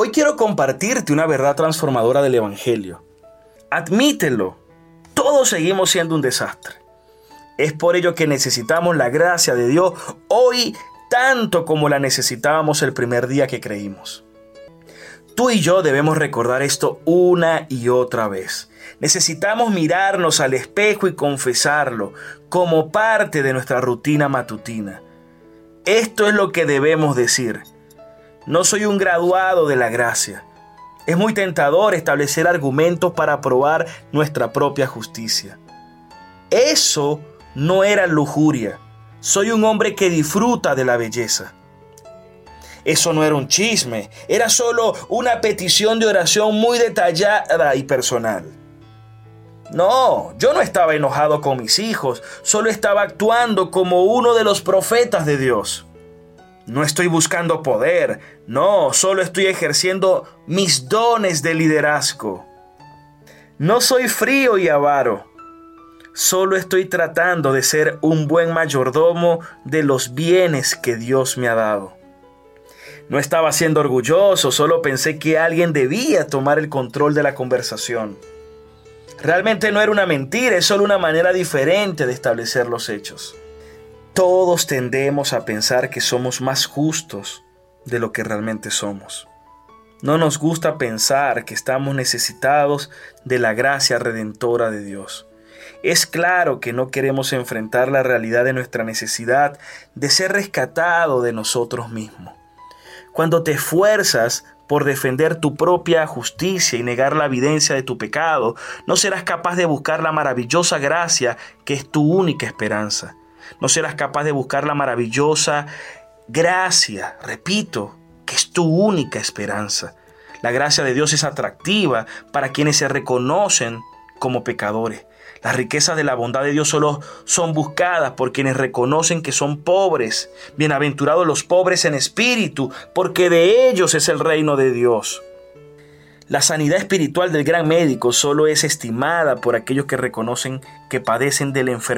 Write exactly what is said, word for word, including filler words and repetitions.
Hoy quiero compartirte una verdad transformadora del Evangelio. Admítelo, todos seguimos siendo un desastre. Es por ello que necesitamos la gracia de Dios hoy tanto como la necesitábamos el primer día que creímos. Tú y yo debemos recordar esto una y otra vez. Necesitamos mirarnos al espejo y confesarlo como parte de nuestra rutina matutina. Esto es lo que debemos decir. No soy un graduado de la gracia. Es muy tentador establecer argumentos para probar nuestra propia justicia. Eso no era lujuria. Soy un hombre que disfruta de la belleza. Eso no era un chisme, era solo una petición de oración muy detallada y personal. No, yo no estaba enojado con mis hijos, solo estaba actuando como uno de los profetas de Dios. No estoy buscando poder, no, solo estoy ejerciendo mis dones de liderazgo. No soy frío y avaro, solo estoy tratando de ser un buen mayordomo de los bienes que Dios me ha dado. No estaba siendo orgulloso, solo pensé que alguien debía tomar el control de la conversación. Realmente no era una mentira, es solo una manera diferente de establecer los hechos. Todos tendemos a pensar que somos más justos de lo que realmente somos. No nos gusta pensar que estamos necesitados de la gracia redentora de Dios. Es claro que no queremos enfrentar la realidad de nuestra necesidad de ser rescatado de nosotros mismos. Cuando te esfuerzas por defender tu propia justicia y negar la evidencia de tu pecado, no serás capaz de buscar la maravillosa gracia que es tu única esperanza. No serás capaz de buscar la maravillosa gracia, repito, que es tu única esperanza. La gracia de Dios es atractiva para quienes se reconocen como pecadores. Las riquezas de la bondad de Dios solo son buscadas por quienes reconocen que son pobres. Bienaventurados los pobres en espíritu, porque de ellos es el reino de Dios. La sanidad espiritual del gran médico solo es estimada por aquellos que reconocen que padecen de la enfermedad